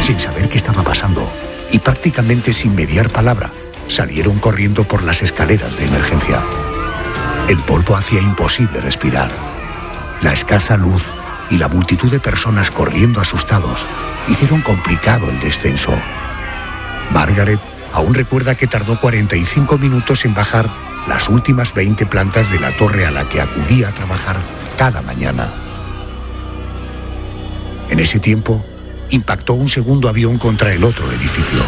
Sin saber qué estaba pasando y prácticamente sin mediar palabra, salieron corriendo por las escaleras de emergencia. El polvo hacía imposible respirar. La escasa luz y la multitud de personas corriendo asustados hicieron complicado el descenso. Margaret aún recuerda que tardó 45 minutos en bajar las últimas 20 plantas de la torre a la que acudía a trabajar cada mañana. En ese tiempo, impactó un segundo avión contra el otro edificio.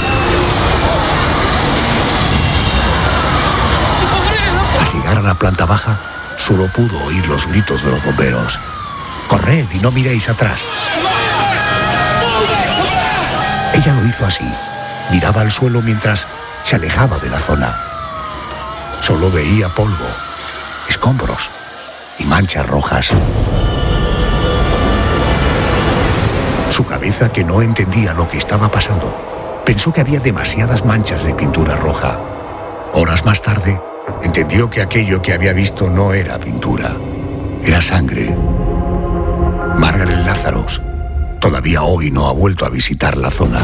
Al llegar a la planta baja, solo pudo oír los gritos de los bomberos. ¡Corred y no miréis atrás! Ella lo hizo así. Miraba al suelo mientras se alejaba de la zona. Solo veía polvo, escombros y manchas rojas. Su cabeza, que no entendía lo que estaba pasando, pensó que había demasiadas manchas de pintura roja. Horas más tarde, entendió que aquello que había visto no era pintura, era sangre. Margaret Lazarus todavía hoy no ha vuelto a visitar la zona.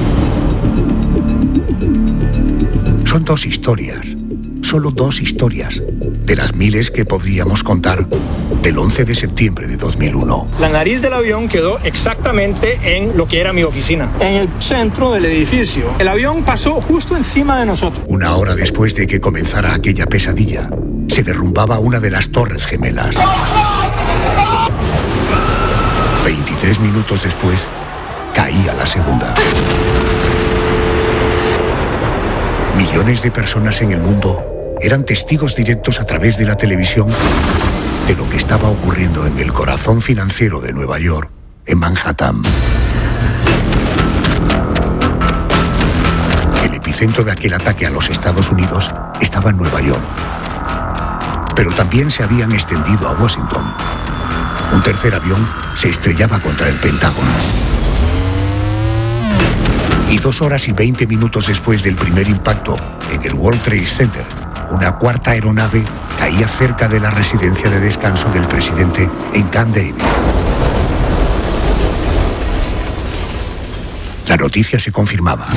Son dos historias, solo dos historias, de las miles que podríamos contar del 11 de septiembre de 2001. La nariz del avión quedó exactamente en lo que era mi oficina, en el centro del edificio. El avión pasó justo encima de nosotros. Una hora después de que comenzara aquella pesadilla, se derrumbaba una de las torres gemelas. 23 minutos después, caía la segunda. Millones de personas en el mundo eran testigos directos a través de la televisión de lo que estaba ocurriendo en el corazón financiero de Nueva York, en Manhattan. El epicentro de aquel ataque a los Estados Unidos estaba en Nueva York, pero también se habían extendido a Washington. Un tercer avión se estrellaba contra el Pentágono. Y 2 horas y 20 minutos después del primer impacto en el World Trade Center, una cuarta aeronave caía cerca de la residencia de descanso del presidente en Camp David. La noticia se confirmaba.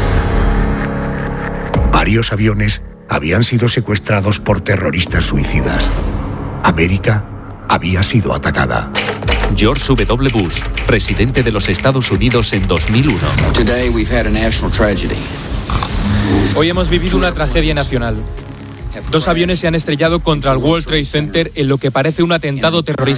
Varios aviones habían sido secuestrados por terroristas suicidas. América había sido atacada. George W. Bush, presidente de los Estados Unidos en 2001. Hoy hemos vivido una tragedia nacional. 2 aviones se han estrellado contra el World Trade Center en lo que parece un atentado terrorista.